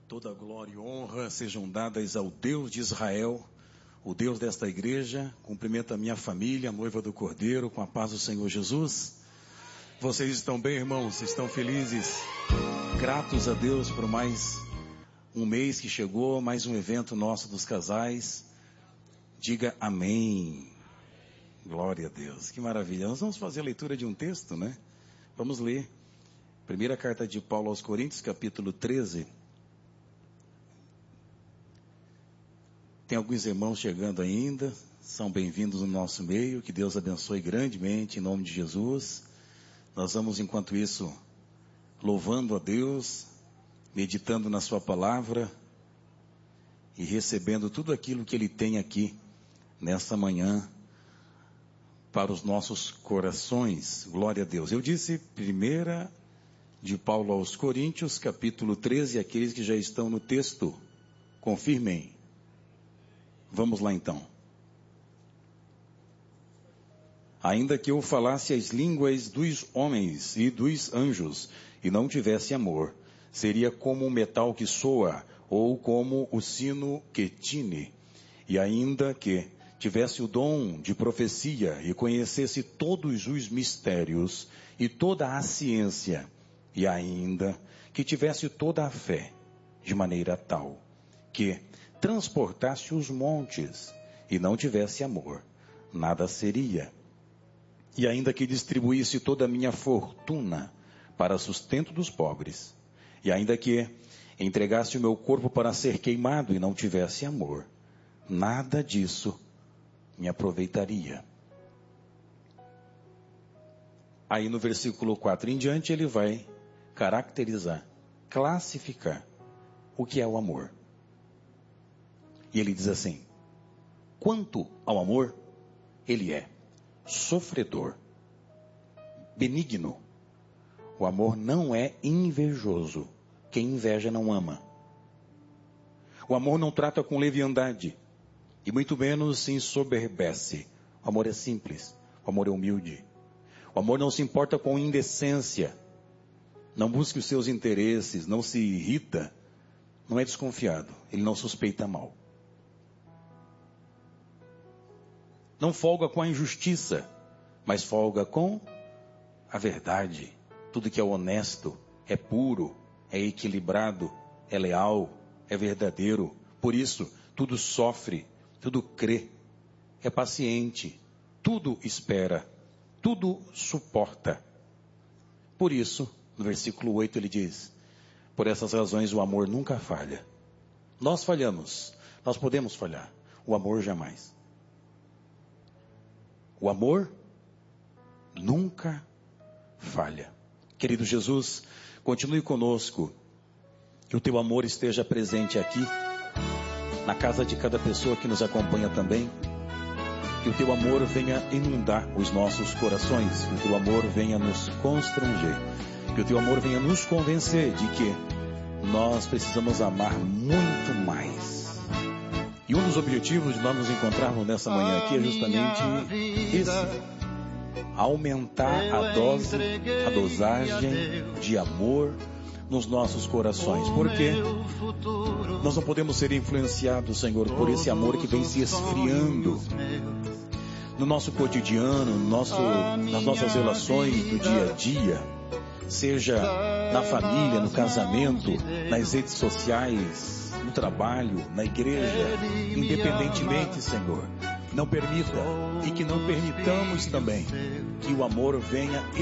Toda glória e honra sejam dadas ao Deus de Israel, o Deus desta igreja. Cumprimento a minha família, a noiva do Cordeiro, com a paz do Senhor Jesus. Vocês estão bem, irmãos? Estão felizes? Gratos a Deus por mais um mês que chegou, mais um evento nosso dos casais. Diga amém. Glória a Deus, que maravilha. Nós vamos fazer a leitura de um texto, né? Vamos ler. Primeira carta de Paulo aos Coríntios, capítulo 13. Tem alguns irmãos chegando ainda, são bem-vindos no nosso meio, que Deus abençoe grandemente, em nome de Jesus. Nós vamos, enquanto isso, louvando a Deus, meditando na sua palavra e recebendo tudo aquilo que Ele tem aqui, nesta manhã, para os nossos corações. Glória a Deus. Eu disse, primeira de Paulo aos Coríntios, capítulo 13, aqueles que já estão no texto, confirmem. Vamos lá então. Ainda que eu falasse as línguas dos homens e dos anjos e não tivesse amor, seria como um metal que soa ou como o sino que tine. E ainda que tivesse o dom de profecia e conhecesse todos os mistérios e toda a ciência, e ainda que tivesse toda a fé, de maneira tal que transportasse os montes e não tivesse amor, nada seria. E ainda que distribuísse toda a minha fortuna para sustento dos pobres, e ainda que entregasse o meu corpo para ser queimado e não tivesse amor, nada disso me aproveitaria. Aí no versículo 4 em diante ele vai caracterizar, classificar o que é o amor. E ele diz assim: quanto ao amor, ele é sofredor, benigno. O amor não é invejoso. Quem inveja não ama. O amor não trata com leviandade, e muito menos se ensoberbece. O amor é simples, o amor é humilde. O amor não se importa com indecência, não busca os seus interesses, não se irrita, não é desconfiado, ele não suspeita mal. Não folga com a injustiça, mas folga com a verdade. Tudo que é honesto, é puro, é equilibrado, é leal, é verdadeiro. Por isso, tudo sofre, tudo crê, é paciente, tudo espera, tudo suporta. Por isso, no versículo 8 ele diz: por essas razões o amor nunca falha. Nós falhamos, nós podemos falhar, o amor jamais. O amor nunca falha. Querido Jesus, continue conosco. Que o teu amor esteja presente aqui, na casa de cada pessoa que nos acompanha também. Que o teu amor venha inundar os nossos corações. Que o teu amor venha nos constranger. Que o teu amor venha nos convencer de que nós precisamos amar muito mais. E um dos objetivos de nós nos encontrarmos nessa manhã aqui é justamente esse: aumentar a dosagem de amor nos nossos corações. Porque nós não podemos ser influenciados, Senhor, por esse amor que vem se esfriando no nosso cotidiano, nas nossas relações do dia a dia, seja na família, no casamento, nas redes sociais, no trabalho, na igreja, independentemente, Senhor. Não permita e que não permitamos também que o amor venha